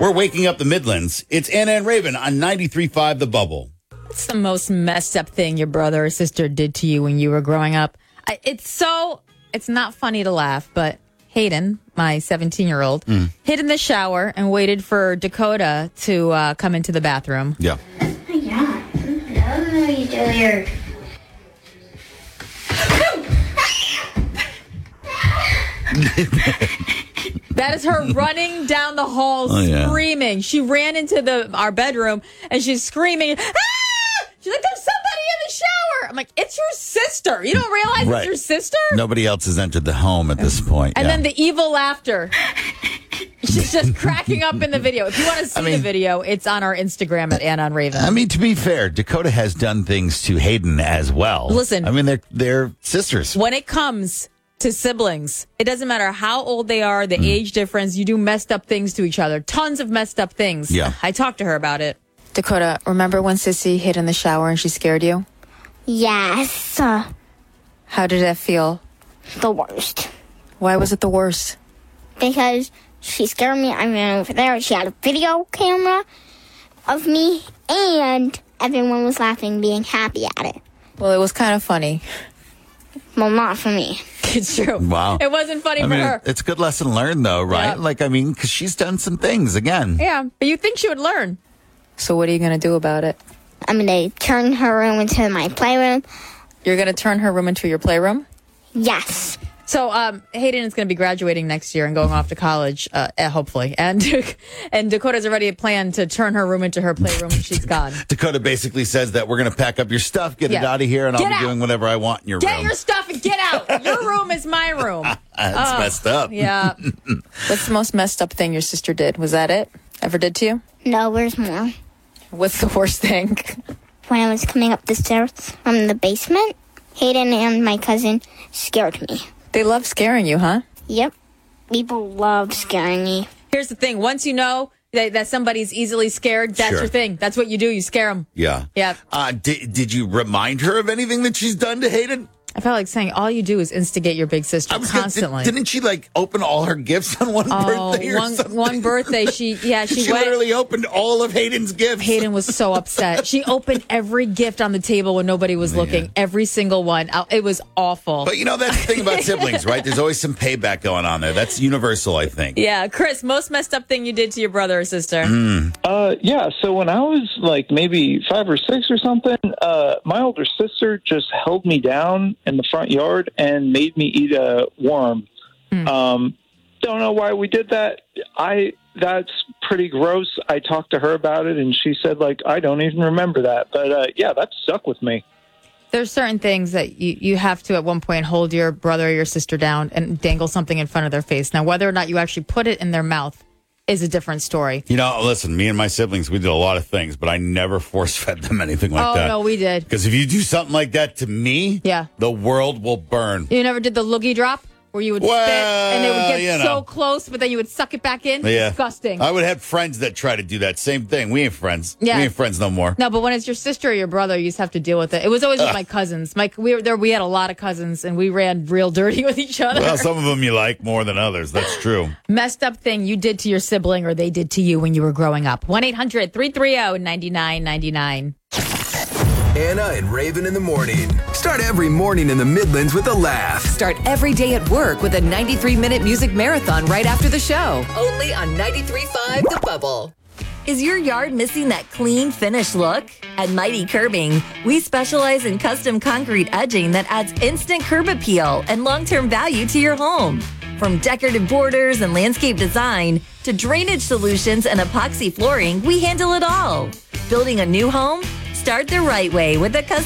We're waking up the Midlands. It's Anna and Raven on 93.5 The Bubble. What's the most messed up thing your brother or sister did to you when you were growing up? It's not funny to laugh, but Hayden, my 17-year-old, hid in the shower and waited for Dakota to come into the bathroom. Yeah. Oh my God. I don't know what you do here. That is her running down the hall screaming. She ran into our bedroom and she's screaming, "Ah!" She's like, "There's somebody in the shower." I'm like, "It's your sister. You don't realize it's your sister?" Nobody else has entered the home at this point. And then the evil laughter. She's just cracking up in the video. If you want to see the video, it's on our Instagram at Anna and Raven. I mean, to be fair, Dakota has done things to Hayden as well. Listen. I mean, they're sisters. When it comes to siblings, it doesn't matter how old they are, the age difference, you do messed up things to each other. Tons of messed up things. Yeah. I talked to her about it. Dakota, remember when Sissy hid in the shower and she scared you? Yes. How did that feel? The worst. Why was it the worst? Because she scared me. I ran over there. She had a video camera of me, and everyone was laughing, being happy at it. Well, it was kind of funny. Well, not for me. It's true. Wow. It wasn't funny for her. It's a good lesson learned, though, right? Yeah. Because she's done some things again. Yeah, but you'd think she would learn. So what are you going to do about it? I'm going to turn her room into my playroom. You're going to turn her room into your playroom? Yes. So Hayden is going to be graduating next year and going off to college, hopefully. And Dakota's already planned to turn her room into her playroom when she's gone. Dakota basically says that we're going to pack up your stuff, get it out of here, and I'll be doing whatever I want in your room. Get your stuff and get out. Your room is my room. That's messed up. Yeah. What's the most messed up thing your sister did? Was that it? Ever did to you? No, there's more. What's the worst thing? When I was coming up the stairs from the basement, Hayden and my cousin scared me. They love scaring you, huh? Yep. People love scaring me. Here's the thing. Once you know that somebody's easily scared, that's your thing. That's what you do. You scare them. Yeah. Yeah. Did you remind her of anything that she's done to Hayden? I felt like saying all you do is instigate your big sister constantly. Didn't she open all her gifts on one birthday or something? One birthday, she literally opened all of Hayden's gifts. Hayden was so upset. She opened every gift on the table when nobody was looking. Every single one. It was awful. But that's the thing about siblings, right? There's always some payback going on there. That's universal, I think. Yeah. Chris, most messed up thing you did to your brother or sister? Yeah. So when I was maybe 5 or 6 or something, my older sister just held me down in the front yard and made me eat a worm. Don't know why we did that. That's pretty gross. I talked to her about it and she said I don't even remember that. But that stuck with me. There's certain things that you have to at one point hold your brother or your sister down and dangle something in front of their face. Now, whether or not you actually put it in their mouth is a different story. Listen, me and my siblings, we did a lot of things, but I never force-fed them anything like that. Oh, no, we did. Because if you do something like that to me, the world will burn. You never did the loogie drop? Where you would spit and they would get so close, but then you would suck it back in? Yeah. Disgusting. I would have friends that try to do that. Same thing. We ain't friends. Yeah. We ain't friends no more. No, but when it's your sister or your brother, you just have to deal with it. It was always with my cousins. We had a lot of cousins, and we ran real dirty with each other. Well, some of them you like more than others. That's true. Messed up thing you did to your sibling or they did to you when you were growing up. 1-800-330-9999. Anna and Raven in the morning. Start every morning in the Midlands with a laugh. Start every day at work with a 93-minute music marathon right after the show. Only on 93.5 The Bubble. Is your yard missing that clean, finished look? At Mighty Curbing, we specialize in custom concrete edging that adds instant curb appeal and long-term value to your home. From decorative borders and landscape design to drainage solutions and epoxy flooring, we handle it all. Building a new home? Start the right way with a custom